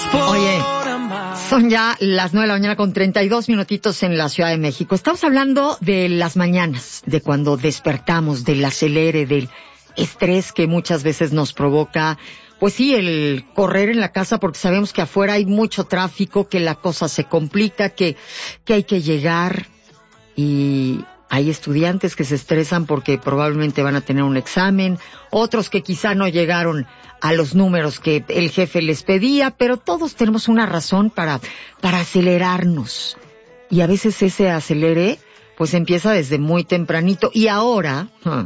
Oye, son ya las 9 de la mañana con 32 minutitos en la Ciudad de México. Estamos hablando de las mañanas, de cuando despertamos, del acelere, del estrés que muchas veces nos provoca, pues sí, el correr en la casa porque sabemos que afuera hay mucho tráfico, que la cosa se complica, que hay que llegar, y hay estudiantes que se estresan porque probablemente van a tener un examen, otros que quizá no llegaron a los números que el jefe les pedía, pero todos tenemos una razón para acelerarnos. Y a veces ese acelere, pues empieza desde muy tempranito. Y ahora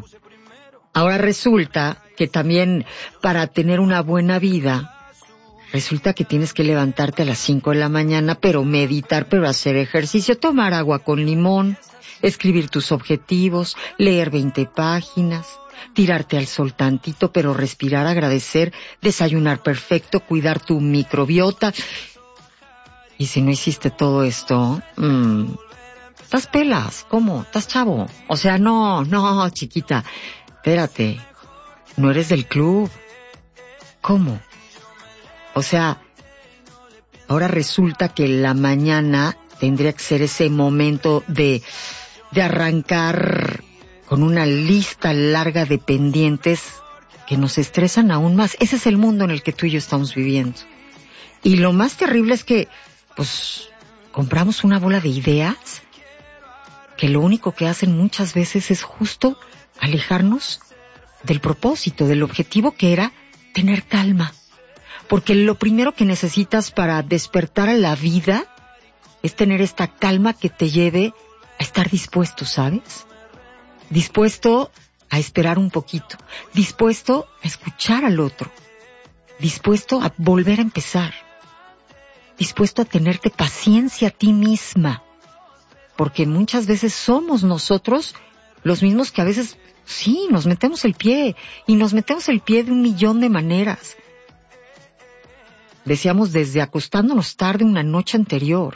resulta que también para tener una buena vida, resulta que tienes que levantarte a las 5 de la mañana, pero meditar, pero hacer ejercicio, tomar agua con limón, escribir tus objetivos, leer 20 páginas, tirarte al sol tantito, pero respirar, agradecer, desayunar perfecto, cuidar tu microbiota. Y si no hiciste todo esto, estás pelas. ¿Cómo? ¿Estás chavo? O sea, no, chiquita, espérate, no eres del club. ¿Cómo? O sea, ahora resulta que la mañana tendría que ser ese momento de arrancar con una lista larga de pendientes que nos estresan aún más. Ese es el mundo en el que tú y yo estamos viviendo. Y lo más terrible es que, pues, compramos una bola de ideas que lo único que hacen muchas veces es justo alejarnos del propósito, del objetivo, que era tener calma. Porque lo primero que necesitas para despertar a la vida es tener esta calma que te lleve a estar dispuesto, ¿sabes? Dispuesto a esperar un poquito, dispuesto a escuchar al otro, dispuesto a volver a empezar, dispuesto a tenerte paciencia a ti misma, porque muchas veces somos nosotros los mismos que a veces, sí, nos metemos el pie, y nos metemos el pie de 1,000,000 de maneras. Decíamos, desde acostándonos tarde una noche anterior,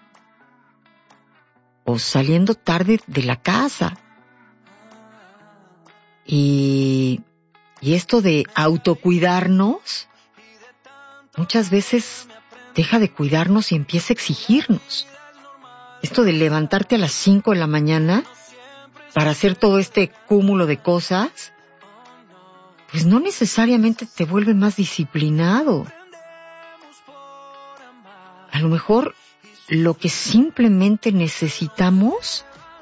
o saliendo tarde de la casa. Y esto de autocuidarnos, muchas veces deja de cuidarnos y empieza a exigirnos. Esto de levantarte a las 5 de la mañana para hacer todo este cúmulo de cosas, pues no necesariamente te vuelve más disciplinado. A lo mejor lo que simplemente necesitamos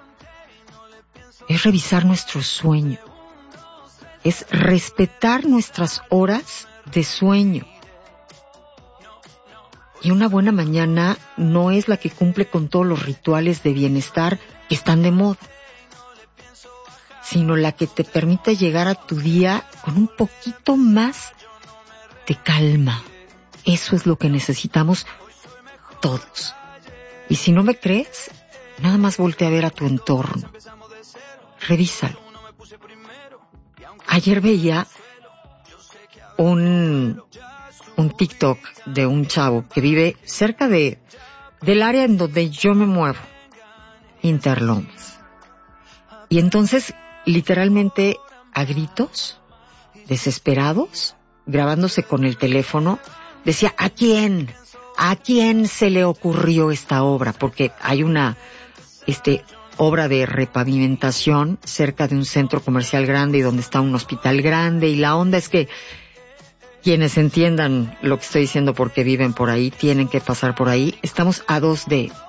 es revisar nuestro sueño. Es respetar nuestras horas de sueño. Y una buena mañana no es la que cumple con todos los rituales de bienestar que están de moda, sino la que te permite llegar a tu día con un poquito más de calma. Eso es lo que necesitamos todos. Y si no me crees, nada más voltea a ver a tu entorno. Revísalo. Ayer veía un TikTok de un chavo que vive cerca del área en donde yo me muevo, Interlomas. Y entonces, literalmente, a gritos, desesperados, grabándose con el teléfono, decía, ¿a quién se le ocurrió esta obra? Porque hay una obra de repavimentación cerca de un centro comercial grande y donde está un hospital grande, y la onda es que quienes entiendan lo que estoy diciendo porque viven por ahí, tienen que pasar por ahí. Estamos a 2 de